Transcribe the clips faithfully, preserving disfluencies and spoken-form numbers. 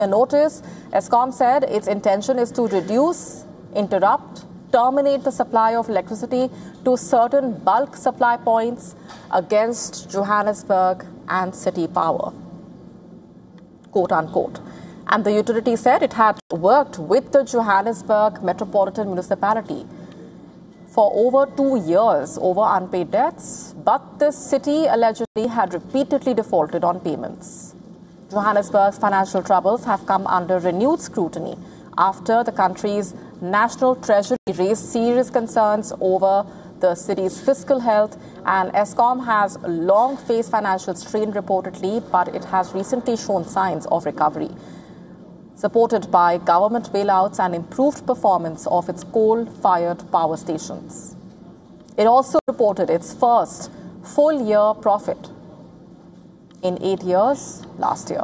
a notice, Eskom said its intention is to reduce, interrupt, terminate the supply of electricity to certain bulk supply points against Johannesburg and City Power, quote unquote. And the utility said it had worked with the Johannesburg Metropolitan Municipality for over two years over unpaid debts, but the city allegedly had repeatedly defaulted on payments. Johannesburg's financial troubles have come under renewed scrutiny after the country's National Treasury raised serious concerns over the city's fiscal health, and Eskom has long faced financial strain reportedly, but it has recently shown signs of recovery, supported by government bailouts and improved performance of its coal-fired power stations. It also reported its first full-year profit in eight years last year.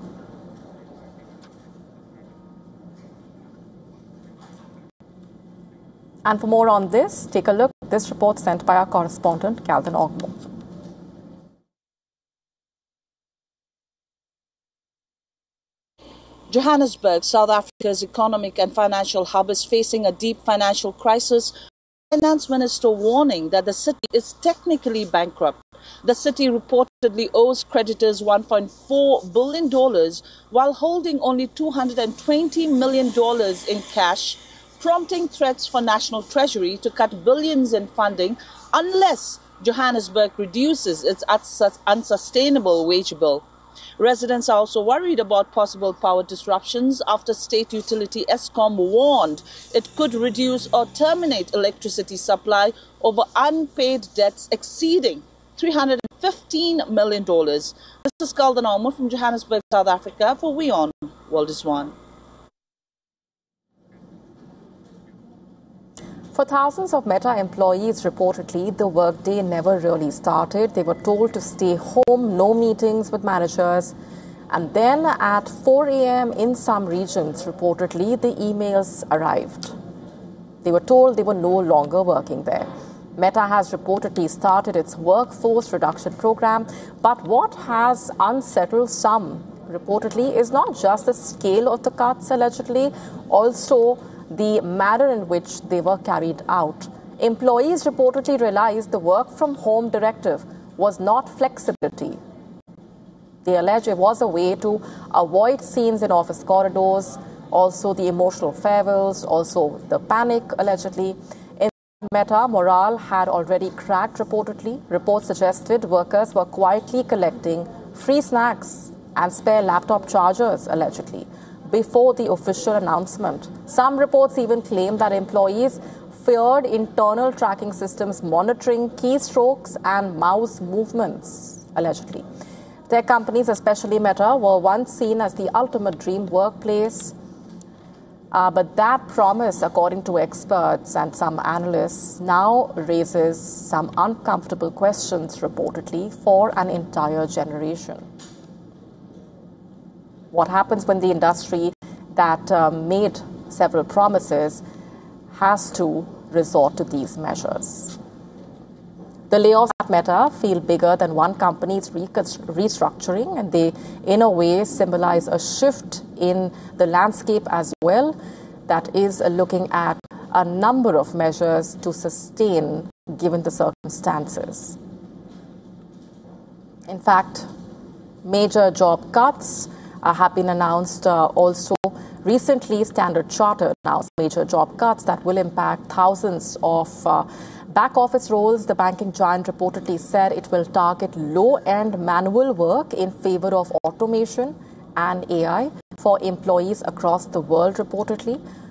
And for more on this, take a look at this report sent by our correspondent, Calvin Ogmo. Johannesburg, South Africa's economic and financial hub, is facing a deep financial crisis. Finance Minister warning that the city is technically bankrupt. The city reportedly owes creditors one point four billion dollars while holding only two hundred twenty million dollars in cash, prompting threats for National Treasury to cut billions in funding unless Johannesburg reduces its unsustainable wage bill. Residents are also worried about possible power disruptions after state utility Eskom warned it could reduce or terminate electricity supply over unpaid debts exceeding three hundred fifteen million dollars. This is Calvin Ogmo from Johannesburg, South Africa for WION World is One. For thousands of Meta employees, reportedly, the workday never really started. They were told to stay home, no meetings with managers. And then at four a.m. in some regions, reportedly, the emails arrived. They were told they were no longer working there. Meta has reportedly started its workforce reduction program. But what has unsettled some, reportedly, is not just the scale of the cuts, allegedly, also the manner in which they were carried out. Employees reportedly realized the work-from-home directive was not flexibility. They allege it was a way to avoid scenes in office corridors, also the emotional farewells, also the panic, allegedly. In Meta, morale had already cracked, reportedly. Reports suggested workers were quietly collecting free snacks and spare laptop chargers, allegedly, before the official announcement. Some reports even claim that employees feared internal tracking systems monitoring keystrokes and mouse movements, allegedly. Tech companies, especially Meta, were once seen as the ultimate dream workplace. Uh, but that promise, according to experts and some analysts, now raises some uncomfortable questions, reportedly, for an entire generation. What happens when the industry that uh, made several promises has to resort to these measures? The layoffs at Meta feel bigger than one company's restructuring, and they, in a way, symbolize a shift in the landscape as well that is looking at a number of measures to sustain given the circumstances. In fact, major job cuts uh, have been announced uh, also. Recently, Standard Chartered announced major job cuts that will impact thousands of uh, back office roles. The banking giant reportedly said it will target low-end manual work in favor of automation and A I for employees across the world, reportedly.